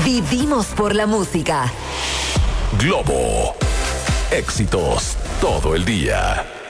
Vivimos por la música. Globo. Éxitos todo el día.